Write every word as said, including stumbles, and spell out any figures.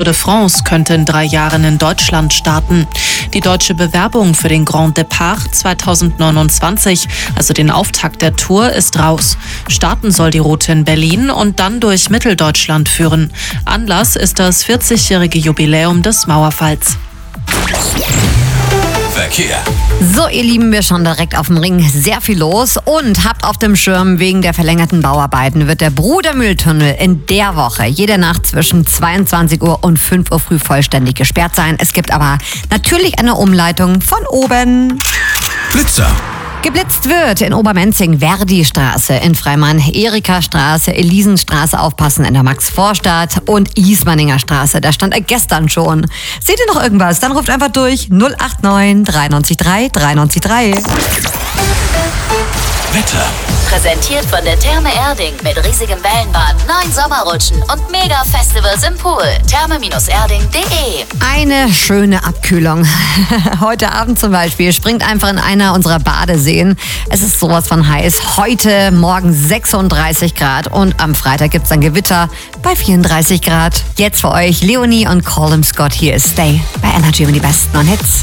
de France könnte in drei Jahren in Deutschland starten. Die deutsche Bewerbung für den Grand Départ zweitausendneunundzwanzig, also den Auftakt der Tour, ist raus. Starten soll die Route in Berlin und dann durch Mitteldeutschland führen. Anlass ist das vierzigjährige Jubiläum des Mauerfalls. Verkehr. So, ihr Lieben, wir schauen direkt auf dem Ring. Sehr viel los und habt auf dem Schirm, wegen der verlängerten Bauarbeiten wird der Brudermühltunnel in der Woche jede Nacht zwischen zweiundzwanzig Uhr und fünf Uhr früh vollständig gesperrt sein. Es gibt aber natürlich eine Umleitung von oben. Blitzer. Geblitzt wird in Obermenzing, Verdi-Straße, in Freimann, Erika-Straße, Elisenstraße, aufpassen in der Max-Vorstadt und Ismaninger Straße. Da stand er gestern schon. Seht ihr noch irgendwas? Dann ruft einfach durch null acht neun drei neun drei drei neun drei. Wetter. Präsentiert von der Therme Erding mit riesigem Wellenbad, neun Sommerrutschen und Mega-Festivals im Pool. therme erding punkt de. Eine schöne Abkühlung. Heute Abend zum Beispiel springt einfach in einer unserer Badeseen. Es ist sowas von heiß. Heute Morgen sechsunddreißig Grad und am Freitag gibt es dann Gewitter bei vierunddreißig Grad. Jetzt für euch Leonie und Colin Scott. Hier ist Stay bei Energy und die besten Hits.